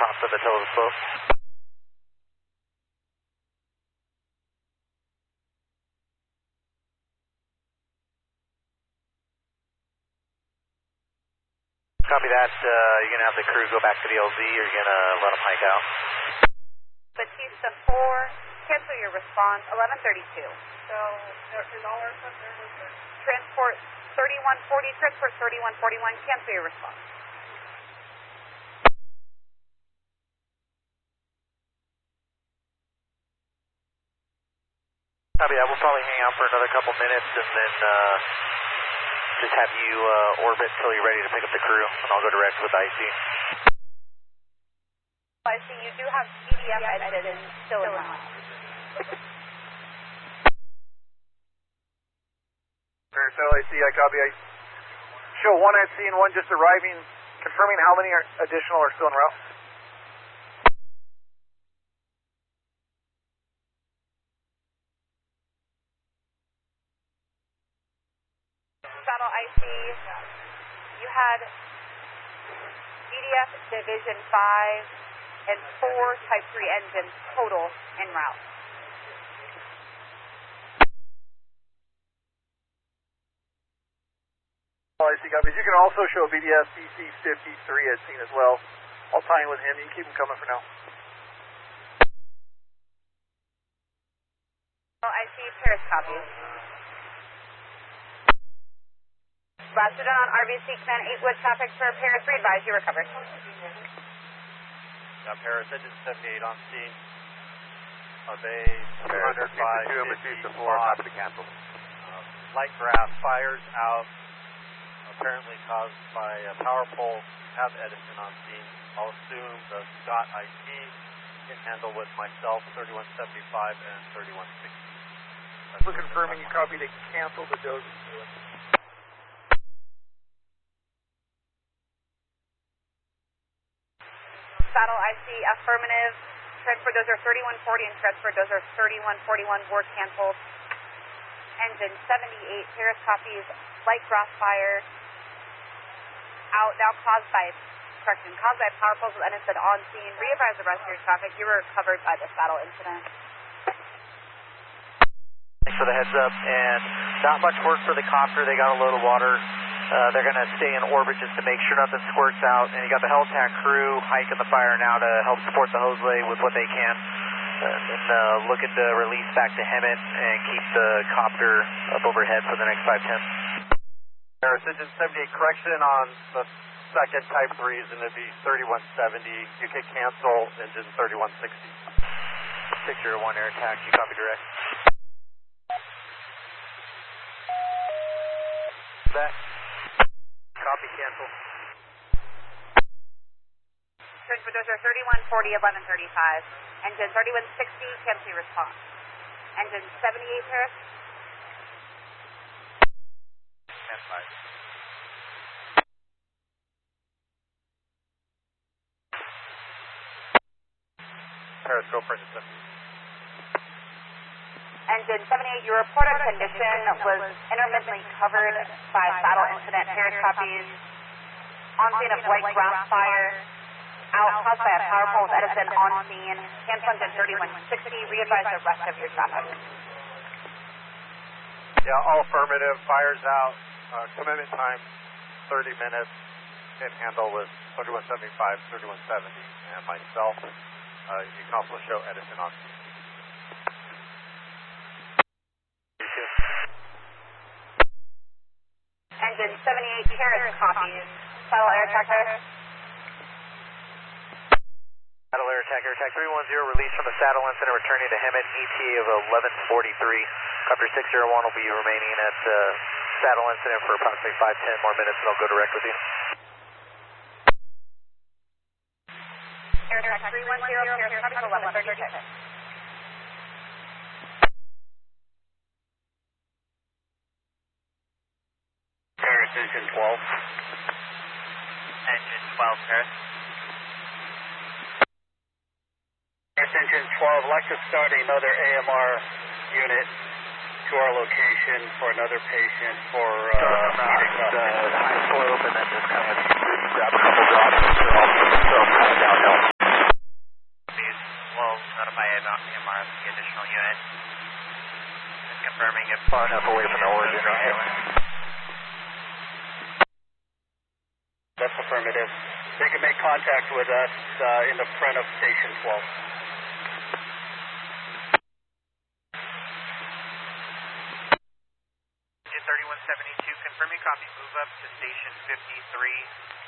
top of the total slope. Copy that. You're going to have the crew go back to the LZ, or you're going to let them hike out? Batista 4, cancel your response, 1132. So, in all our stuff there was there? Transport 3140, transport 3141, cancel your response. Copy that. We'll probably hang out for another couple minutes and then just have you orbit until you're ready to pick up the crew, and I'll go direct with IC. I see you do have EDF edited still in line. Paracel IC, I copy. I show one at sea and one just arriving, confirming how many additional are still en route. Saddle IC, you had EDF Division 5 and 4 Type 3 engines total en route. IC copies. You can also show BDS DC-53 as seen as well. I'll tie in with him. You can keep him coming for now. IC, Paris copies. Roger on RBC Command 8 with traffic for Paris, re-advise you recovered. Paris, engine 78 on scene. Bay 200 by 54, copy to cancel. Light graph fires out, apparently caused by a power pole. Have Edison on scene. I'll assume the Scott IC can handle with myself, 3175 and 3160. We're confirming you copy to cancel the dose. Saddle IC, affirmative. Transport dozer 3140 and transport dozer 3141 board canceled. Engine 78, Paris copies, light graph fire. Out now caused by power poles with Edison on scene. Re-advise the rest of your traffic. You were covered by the saddle incident. Thanks for the heads up, and not much work for the copter. They got a load of water. They're going to stay in orbit just to make sure nothing squirts out, and you got the Heltac crew hiking the fire now to help support the hoseway with what they can, and looking to release back to Hemet and keep the copter up overhead for the next 5-10. Paris, engine 78, correction on the second Type 3 is going to be 3170. You can cancel engine 3160. 601 air taxi, copy direct. Back. Copy, cancel. Transport dozer 3140, 1135. Engine 3160, cancel your response. Engine 78, Paris. Stand by. Paris, go for engine 78. Engine 78, your reported condition was intermittently covered by saddle incident. Paris copies. On scene of light ground fire. Out caused by a power pole with Edison on scene. Cancel engine 3160. Re-advise the rest of your traffic. Yeah, all affirmative. Fires out. Commitment time 30 minutes. Can handle with 3175, 3170, and myself. You can also show Edison on scene. Engine 78, Paris copies. Saddle air attacker. Saddle air attack 310, release from the saddle incident, returning to Hemet, ETA of 11:43. Copter 601 will be remaining at saddle incident for approximately 5-10 more minutes, and I'll go direct with you. Air attack 310, Paris copies, 11:36. Paris, engine 12. Engine 12, Paris. Paris, engine 12. I'd like to start another AMR unit to our location for another patient for high slope, and then just kind of grab a couple drops, so kind of downhill. Just confirming it's far enough away from the origin, right? That's affirmative. They can make contact with us in the front of Station 12. 3172, confirming copy, move up to Station 53.